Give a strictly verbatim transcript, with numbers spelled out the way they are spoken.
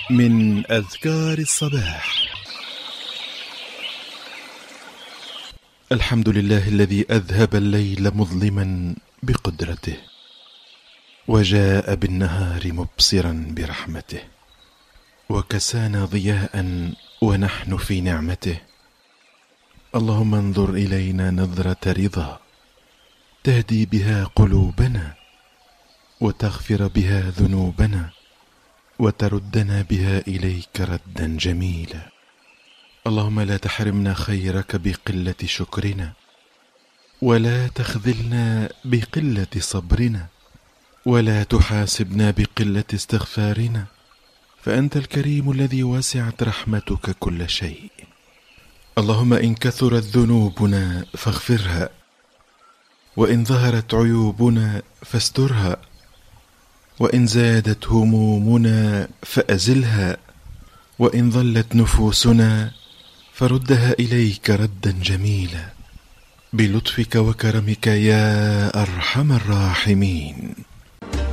من أذكار الصباح. الحمد لله الذي أذهب الليل مظلما بقدرته، وجاء بالنهار مبصرا برحمته، وكسانا ضياء ونحن في نعمته. اللهم انظر إلينا نظرة رضا تهدي بها قلوبنا، وتغفر بها ذنوبنا، وتردنا بها إليك ردا جميلا. اللهم لا تحرمنا خيرك بقلة شكرنا، ولا تخذلنا بقلة صبرنا، ولا تحاسبنا بقلة استغفارنا، فأنت الكريم الذي وسعت رحمتك كل شيء. اللهم إن كثرت ذنوبنا فاغفرها، وإن ظهرت عيوبنا فاسترها، وإن زادت همومنا فأزلها، وإن ضلت نفوسنا فردها إليك ردا جميلا بلطفك وكرمك يا أرحم الراحمين.